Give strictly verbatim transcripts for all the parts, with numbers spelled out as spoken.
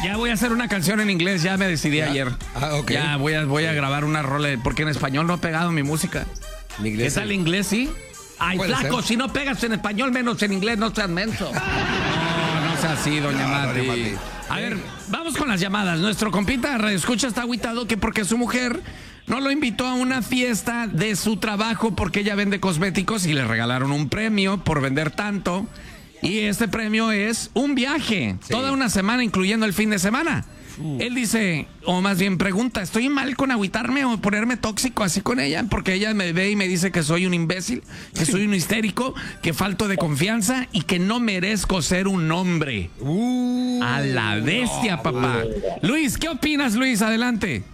Ya voy a hacer una canción en inglés, ya me decidí ¿Ya? ayer. Ah, ok. Ya voy a, voy a grabar una rola, porque en español no ha pegado mi música. En inglés. ¿Qué tal inglés, sí? Ay, Puede flaco, ser. si no pegas en español, menos en inglés, no seas menso. No, no sea así, doña No, Mati. doña Mati. A ver, vamos con las llamadas. Nuestro compita escucha está agüitado que porque su mujer no lo invitó a una fiesta de su trabajo porque ella vende cosméticos y le regalaron un premio por vender tanto. Y este premio es un viaje, Sí. toda una semana, incluyendo el fin de semana. Uh. Él dice, o más bien pregunta, ¿estoy mal con agüitarme o ponerme tóxico así con ella? Porque ella me ve y me dice que soy un imbécil, que soy un histérico, que falto de confianza y que no merezco ser un hombre. Uh, A la bestia, no, papá. Luis, ¿qué opinas, Luis? Adelante.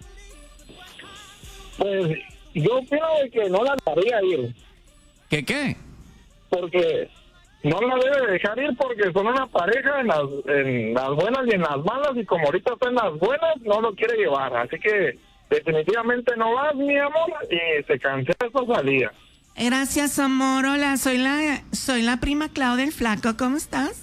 Pues yo opino de que no la dejaría ir, ¿Qué qué? porque no la debe dejar ir porque son una pareja en las, en las buenas y en las malas, y como ahorita está en las buenas, no lo quiere llevar. Así que definitivamente no vas, mi amor, y se cancela esa salida. Gracias, amor. Hola, soy la, soy la prima Clau del Flaco. ¿Cómo estás?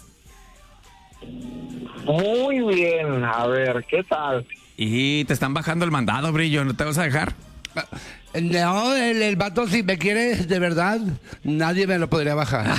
Muy bien, a ver, ¿qué tal? Y te están bajando el mandado, Brillo, ¿no te vas a dejar? No, el, el vato, si me quiere de verdad, nadie me lo podría bajar.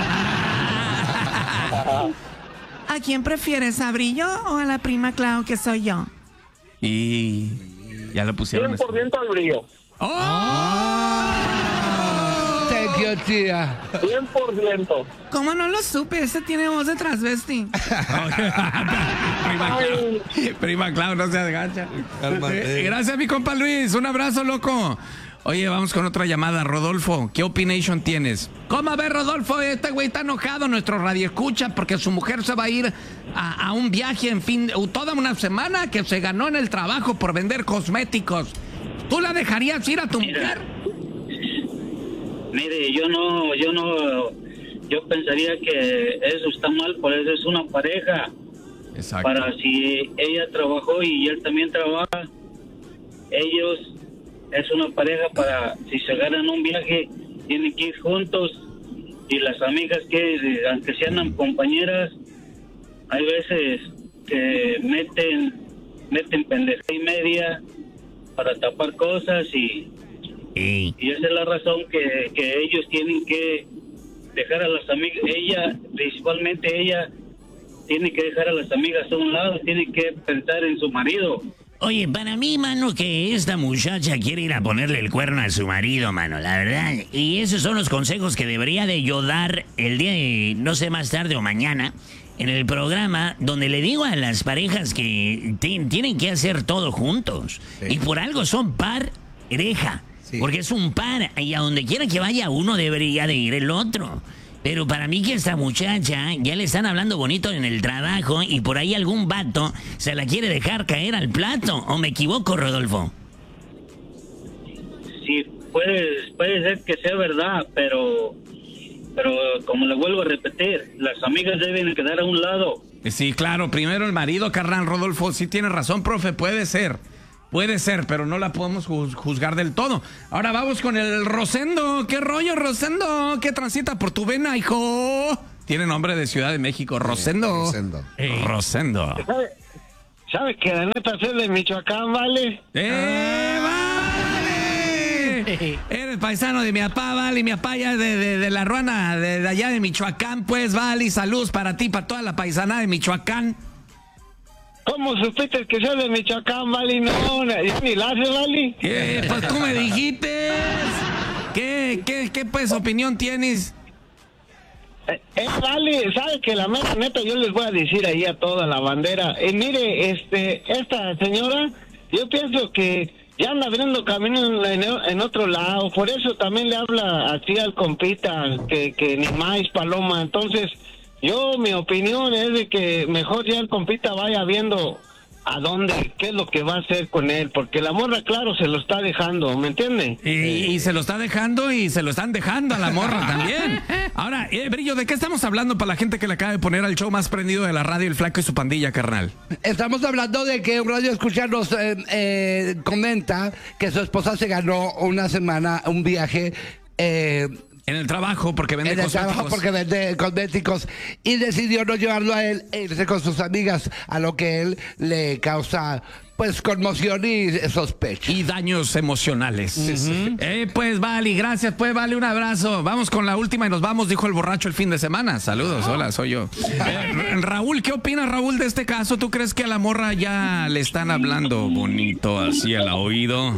¿A quién prefieres, a Brillo o a la prima Clau, que soy yo? Y ya lo pusieron. cien por ciento al brillo. ¡Oh! Thank you, tía. cien por ciento. ¿Cómo no lo supe? Ese tiene voz de transvesti. prima, Clau, prima Clau, no seas gacha. Eh, Gracias, mi compa Luis. Un abrazo, loco. Oye, vamos con otra llamada. Rodolfo, ¿qué opinión tienes? ¿Cómo a ver, Rodolfo? Este güey está enojado, nuestro radio escucha, porque su mujer se va a ir a, a un viaje, en fin, toda una semana que se ganó en el trabajo por vender cosméticos. ¿Tú la dejarías ir a tu Mira, mujer? Mire, yo no, yo no, yo pensaría que eso está mal, por eso es una pareja. Exacto. Para si ella trabajó y él también trabaja, ellos es una pareja para si se ganan un viaje, tienen que ir juntos. Y las amigas que, aunque sean compañeras, hay veces que meten, meten pendeja y media para tapar cosas y... Ey. Y esa es la razón que, que ellos tienen que dejar a las amigas, ella, principalmente ella, tiene que dejar a las amigas a un lado, tiene que pensar en su marido. Oye, para mí, mano, que esta muchacha quiere ir a ponerle el cuerno a su marido, mano, la verdad. Y esos son los consejos que debería de yo dar el día de, no sé, más tarde o mañana, en el programa donde le digo a las parejas que t- tienen que hacer todo juntos. Sí. Y por algo son pareja. Sí. Porque es un par, y a donde quiera que vaya uno debería de ir el otro. Pero para mí que esta muchacha ya le están hablando bonito en el trabajo y por ahí algún vato se la quiere dejar caer al plato. ¿O me equivoco, Rodolfo? Sí, puede, puede ser que sea verdad, pero, pero como le vuelvo a repetir, las amigas deben quedar a un lado. Sí, claro, primero el marido, carnal. Rodolfo, sí tiene razón, profe, puede ser. Puede ser, pero no la podemos juz- juzgar del todo. Ahora vamos con el Rosendo. ¿Qué rollo, Rosendo? ¿Qué transita por tu vena, hijo? Tiene nombre de Ciudad de México, Rosendo. Rosendo. Ey. Rosendo. ¿Sabe, ¿Sabe que la neta soy de Michoacán, vale? ¡Eh, vale! Eres paisano de mi papá, vale, mi papá ya de, de, de la ruana, de, de allá de Michoacán, pues, vale, salud para ti, para toda la paisana de Michoacán. ¿Cómo supiste que soy de Michoacán, vale? No, ya ni la hace, vale. Eh, pues tú me dijiste. ¿Qué, qué, qué, pues, opinión tienes? Eh, eh, vale, sabe que la mera neta yo les voy a decir ahí a toda la bandera. Eh, mire, este, esta señora, yo pienso que ya anda abriendo camino en, en otro lado, por eso también le habla así al compita, que, que ni más paloma. Entonces, yo, mi opinión es de que mejor ya el compita vaya viendo a dónde, qué es lo que va a hacer con él, porque la morra, claro, se lo está dejando, ¿me entiende? Y, y se lo está dejando y se lo están dejando a la morra también. Ahora, eh, Brillo, ¿de qué estamos hablando para la gente que le acaba de poner al show más prendido de la radio, El Flaco y su pandilla, carnal? Estamos hablando de que un radio escuchar nos eh, eh, comenta que su esposa se ganó una semana un viaje eh, En el trabajo, porque vende en el cosméticos. trabajo porque vende cosméticos y decidió no llevarlo a él e irse con sus amigas, a lo que él le causa pues conmoción y sospecha. Y daños emocionales. Uh-huh. eh, pues Vali, gracias, pues Vali, un abrazo. Vamos con la última y nos vamos, dijo el borracho el fin de semana. Saludos, oh. Hola, soy yo. Eh, Raúl, ¿qué opinas, Raúl, de este caso? ¿Tú crees que a la morra ya le están hablando bonito así al oído?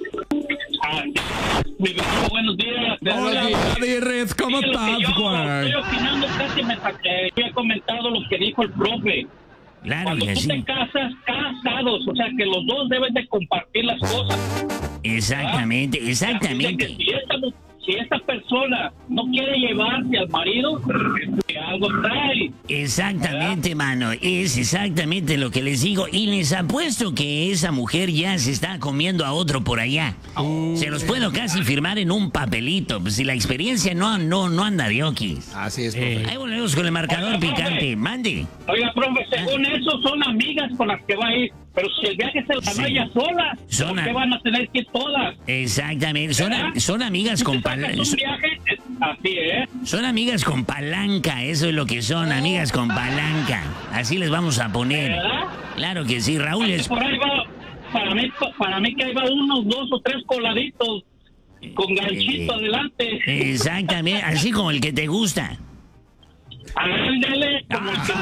Mi vecino, buenos días. Hola, Red, ¿cómo sí, estás, güey? Estoy opinando casi me saqué. He comentado lo que dijo el profe. Claro Cuando que tú sí. te casas, casados, o sea que los dos deben de compartir las cosas. Exactamente, ¿verdad? exactamente. Si esta, si esta persona no quiere llevarse al marido, que algo trae. Exactamente, ¿verdad? Mano, es exactamente lo que les digo. Y les apuesto que esa mujer ya se está comiendo a otro por allá. Uh. Se los puedo casi firmar en un papelito. Pues si la experiencia no, no, no anda de oquis. Así es, profe. Eh, ahí volvemos con el marcador Oiga, picante. Profe. Mande. Oiga, profe, según ah. eso son amigas con las que va a ir. Pero si el viaje se lo ganó sí. ella sola, son ¿por qué van a tener que ir todas? Exactamente, son, a, son amigas con palanca. Un viaje, así, ¿eh? Son amigas con palanca, eso es lo que son, oh. amigas con palanca. Así les vamos a poner. ¿Verdad? Claro que sí, Raúl. Es... Por ahí va, para mí, para mí que ahí va unos dos o tres coladitos con ganchito eh, adelante. Exactamente, así como el que te gusta. Ándale, como el que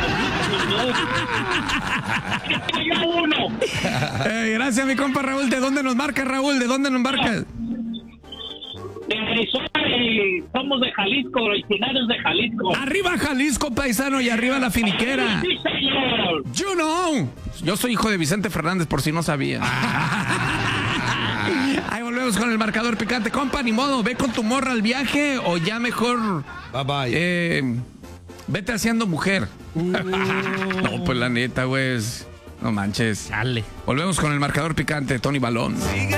me uno. Eh, gracias, mi compa Raúl. ¿De dónde nos marca, Raúl? ¿De dónde nos marca? De Arizona y somos de Jalisco, originarios de Jalisco. Arriba Jalisco, paisano, y arriba la finiquera. Sí, señor. You know. Yo soy hijo de Vicente Fernández, por si no sabía. Ahí volvemos con el marcador picante. Compa, ni modo, ve con tu morra al viaje o ya mejor... Bye, bye. Eh... Vete haciendo mujer. Uh. No, pues la neta, güey. No manches. Dale. Volvemos con el marcador picante, Tony Balón. Sigue.